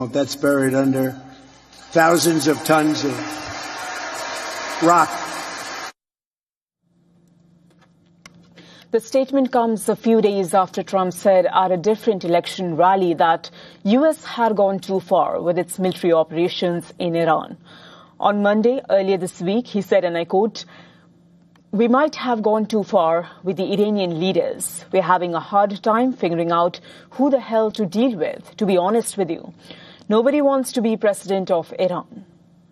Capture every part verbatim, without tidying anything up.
That's buried under thousands of tons of rock. The statement comes a few days after Trump said at a different election rally that U S had gone too far with its military operations in Iran. On Monday, earlier this week, he said, and I quote, "We might have gone too far with the Iranian leaders. We're having a hard time figuring out who the hell to deal with, to be honest with you. Nobody wants to be president of Iran."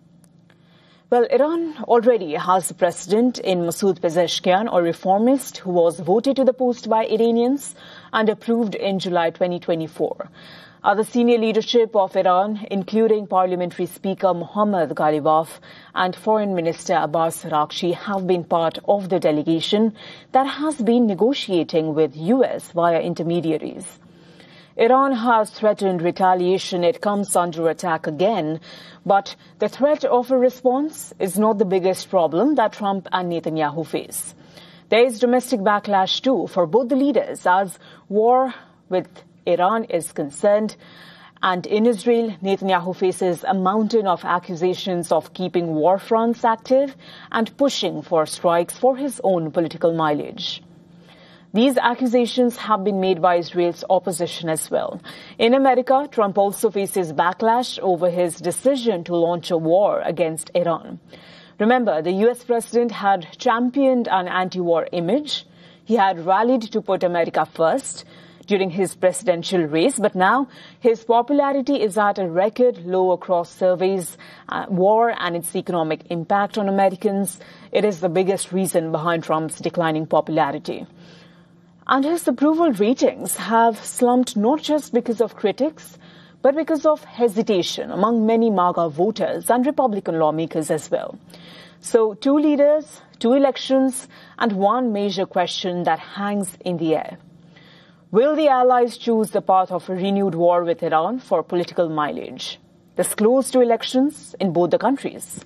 Well, Iran already has a president in Masoud Pezeshkian, a reformist who was voted to the post by Iranians and approved in July twenty twenty-four. Other senior leadership of Iran, including Parliamentary Speaker Mohammad Ghalibaf and Foreign Minister Abbas Araghchi, have been part of the delegation that has been negotiating with U S via intermediaries. Iran has threatened retaliation. It comes under attack again. But the threat of a response is not the biggest problem that Trump and Netanyahu face. There is domestic backlash too for both the leaders as war with Iran is concerned. And in Israel, Netanyahu faces a mountain of accusations of keeping war fronts active and pushing for strikes for his own political mileage. These accusations have been made by Israel's opposition as well. In America, Trump also faces backlash over his decision to launch a war against Iran. Remember, the U S president had championed an anti-war image. He had rallied to put America first during his presidential race, but now his popularity is at a record low across surveys. Uh, war and its economic impact on Americans, it is the biggest reason behind Trump's declining popularity. And his approval ratings have slumped not just because of critics, but because of hesitation among many MAGA voters and Republican lawmakers as well. So two leaders, two elections, and one major question that hangs in the air. Will the allies choose the path of a renewed war with Iran for political mileage? This close to elections in both the countries.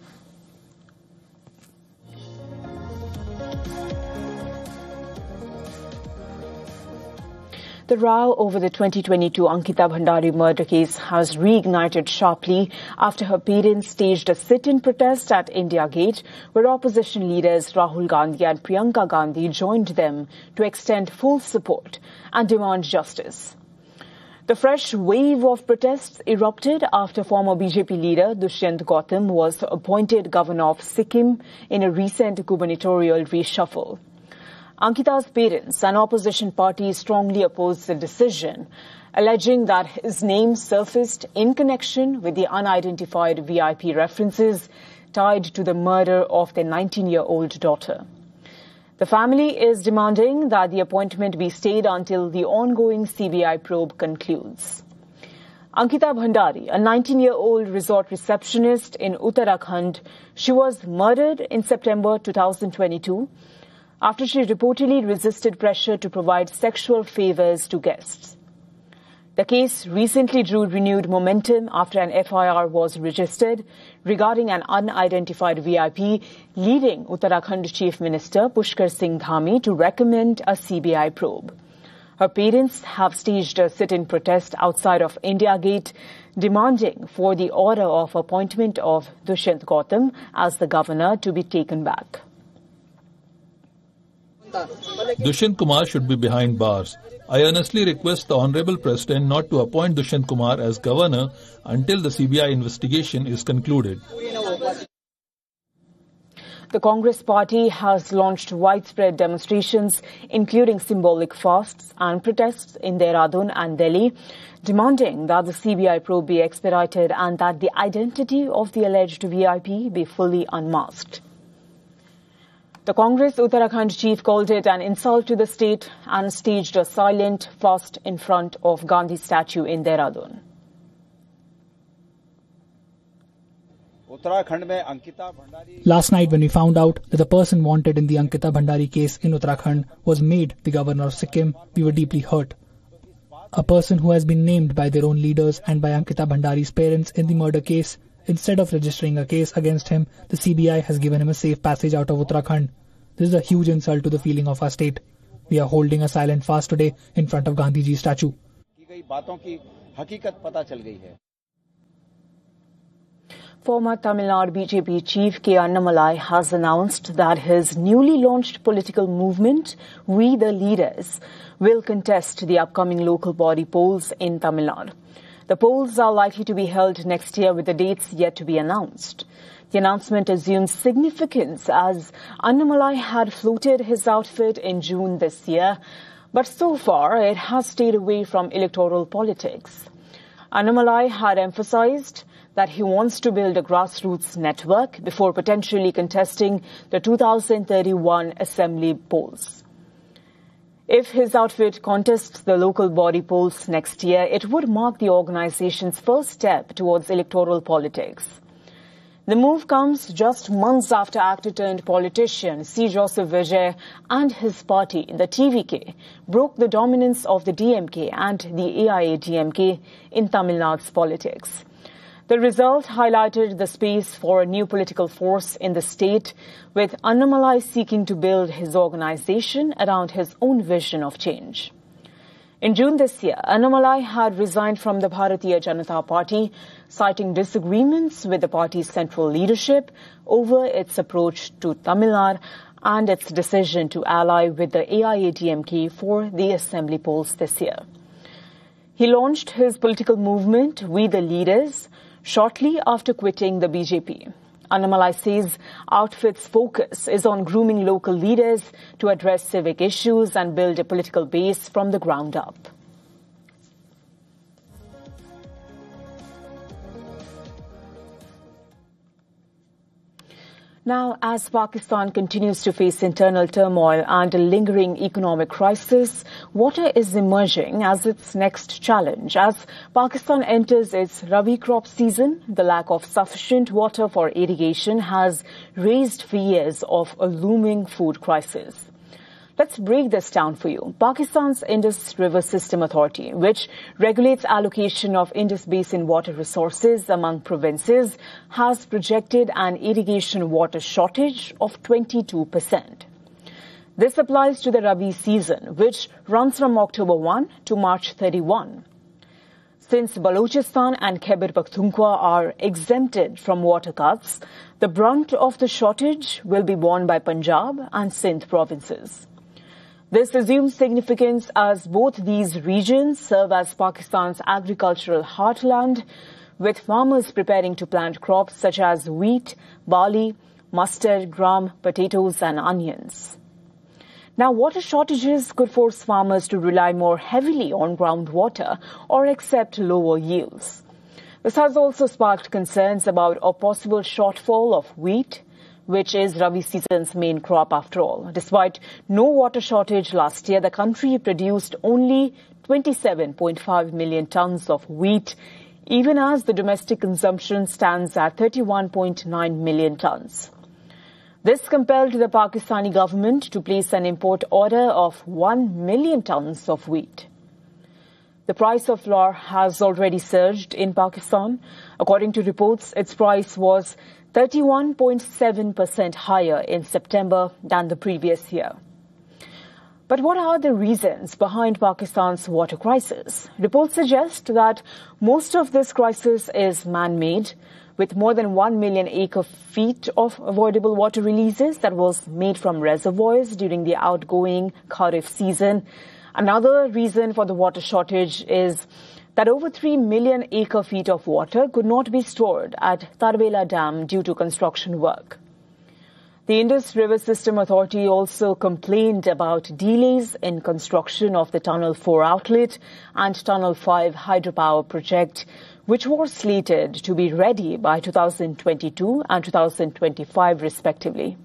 The row over the twenty twenty-two Ankita Bhandari murder case has reignited sharply after her parents staged a sit-in protest at India Gate, where opposition leaders Rahul Gandhi and Priyanka Gandhi joined them to extend full support and demand justice. The fresh wave of protests erupted after former B J P leader Dushyant Gautam was appointed governor of Sikkim in a recent gubernatorial reshuffle. Ankita's parents and opposition parties strongly opposed the decision, alleging that his name surfaced in connection with the unidentified V I P references tied to the murder of their nineteen-year-old daughter. The family is demanding that the appointment be stayed until the ongoing C B I probe concludes. Ankita Bhandari, a nineteen-year-old resort receptionist in Uttarakhand, she was murdered in September two thousand twenty-two. After she reportedly resisted pressure to provide sexual favors to guests. The case recently drew renewed momentum after an F I R was registered regarding an unidentified V I P, leading Uttarakhand Chief Minister Pushkar Singh Dhami to recommend a C B I probe. Her parents have staged a sit-in protest outside of India Gate, demanding for the order of appointment of Dushyant Gautam as the governor to be taken back. Dushyant Kumar should be behind bars. I earnestly request the Honorable President not to appoint Dushyant Kumar as governor until the C B I investigation is concluded. The Congress party has launched widespread demonstrations, including symbolic fasts and protests in Dehradun and Delhi, demanding that the C B I probe be expedited and that the identity of the alleged V I P be fully unmasked. The Congress Uttarakhand chief called it an insult to the state and staged a silent fast in front of Gandhi statue in Dehradun. Last night when we found out that the person wanted in the Ankita Bhandari case in Uttarakhand was made the governor of Sikkim, we were deeply hurt. A person who has been named by their own leaders and by Ankita Bhandari's parents in the murder case, instead of registering a case against him, the C B I has given him a safe passage out of Uttarakhand. This is a huge insult to the feeling of our state. We are holding a silent fast today in front of Gandhiji's statue. Former Tamil Nadu B J P chief K. Annamalai has announced that his newly launched political movement, We the Leaders, will contest the upcoming local body polls in Tamil Nadu. The polls are likely to be held next year with the dates yet to be announced. The announcement assumes significance as Annamalai had floated his outfit in June this year, but so far it has stayed away from electoral politics. Annamalai had emphasized that he wants to build a grassroots network before potentially contesting the two thousand thirty-one assembly polls. If his outfit contests the local body polls next year, it would mark the organization's first step towards electoral politics. The move comes just months after actor-turned-politician C. Joseph Vijay and his party, the T V K, broke the dominance of the D M K and the A I A D M K in Tamil Nadu's politics. The result highlighted the space for a new political force in the state, with Annamalai seeking to build his organization around his own vision of change. In June this year, Annamalai had resigned from the Bharatiya Janata Party, citing disagreements with the party's central leadership over its approach to Tamil Nadu and its decision to ally with the A I A D M K for the assembly polls this year. He launched his political movement, We the Leaders, shortly after quitting the B J P. Annamalai says outfit's focus is on grooming local leaders to address civic issues and build a political base from the ground up. Now, as Pakistan continues to face internal turmoil and a lingering economic crisis, water is emerging as its next challenge. As Pakistan enters its Rabi crop season, the lack of sufficient water for irrigation has raised fears of a looming food crisis. Let's break this down for you. Pakistan's Indus River System Authority, which regulates allocation of Indus Basin water resources among provinces, has projected an irrigation water shortage of twenty-two percent. This applies to the Rabi season, which runs from October first to March thirty-first. Since Balochistan and Khyber Pakhtunkhwa are exempted from water cuts, the brunt of the shortage will be borne by Punjab and Sindh provinces. This assumes significance as both these regions serve as Pakistan's agricultural heartland, with farmers preparing to plant crops such as wheat, barley, mustard, gram, potatoes and onions. Now, water shortages could force farmers to rely more heavily on groundwater or accept lower yields. This has also sparked concerns about a possible shortfall of wheat, which is Rabi season's main crop after all. Despite no water shortage last year, the country produced only twenty-seven point five million tons of wheat, even as the domestic consumption stands at thirty-one point nine million tons. This compelled the Pakistani government to place an import order of one million tons of wheat. The price of flour has already surged in Pakistan. According to reports, its price was thirty-one point seven percent higher in September than the previous year. But what are the reasons behind Pakistan's water crisis? Reports suggest that most of this crisis is man-made, with more than one million acre-feet of avoidable water releases that was made from reservoirs during the outgoing Kharif season. Another reason for the water shortage is that over three million acre-feet of water could not be stored at Tarbela Dam due to construction work. The Indus River System Authority also complained about delays in construction of the Tunnel four outlet and Tunnel five hydropower project, which were slated to be ready by two thousand twenty-two and two thousand twenty-five respectively.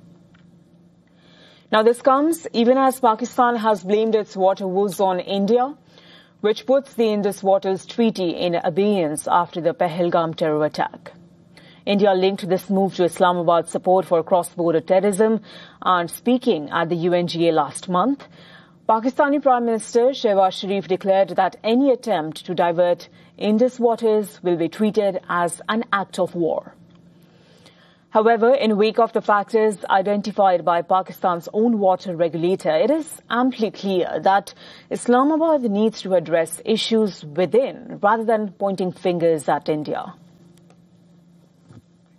Now, this comes even as Pakistan has blamed its water woes on India, which puts the Indus Waters Treaty in abeyance after the Pahalgam terror attack. India linked this move to Islamabad's support for cross-border terrorism, and speaking at the U N G A last month, Pakistani Prime Minister Shehbaz Sharif declared that any attempt to divert Indus waters will be treated as an act of war. However, in wake of the factors identified by Pakistan's own water regulator, it is amply clear that Islamabad needs to address issues within rather than pointing fingers at India.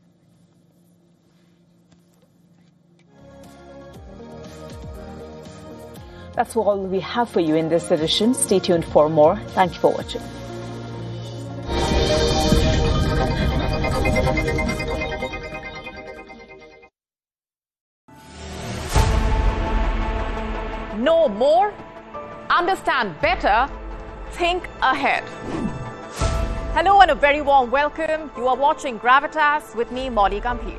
That's all we have for you in this edition. Stay tuned for more. Thank you for watching. Know more, understand better, think ahead. Hello and a very warm welcome. You are watching Gravitas with me, Molly Gambhir.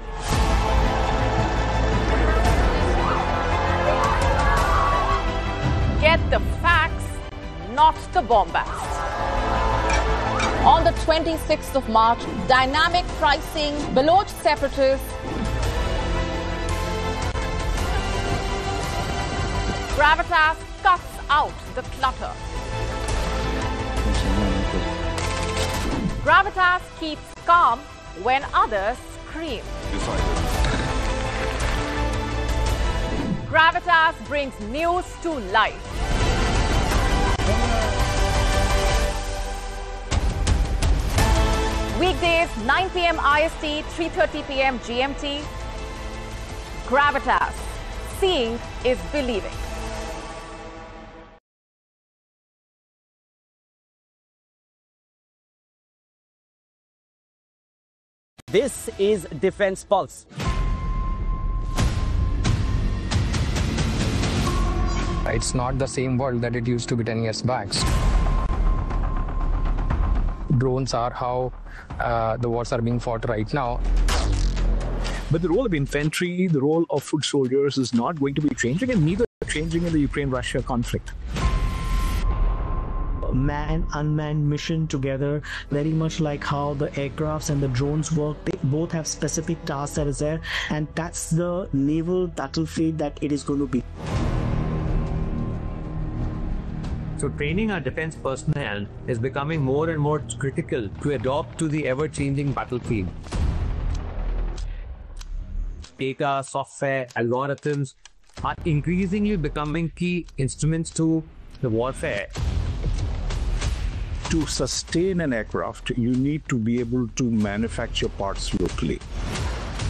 Get the facts, not the bombast. On the twenty-sixth of March, dynamic pricing, Baloch separatists, Gravitas cuts out the clutter. Gravitas keeps calm when others scream. Gravitas brings news to life. Weekdays, nine p m I S T, three thirty p m G M T. Gravitas. Seeing is believing. This is Defense Pulse. It's not the same world that it used to be ten years back. Drones are how uh, the wars are being fought right now. But the role of infantry, the role of foot soldiers is not going to be changing, and neither is changing in the Ukraine-Russia conflict. Man unmanned mission together, very much like how the aircrafts and the drones work. They both have specific tasks that is there, and that's the naval battlefield that it is going to be. So training our defense personnel is becoming more and more critical to adapt to the ever-changing battlefield. Data, software, algorithms are increasingly becoming key instruments to the warfare. To sustain an aircraft, you need to be able to manufacture parts locally.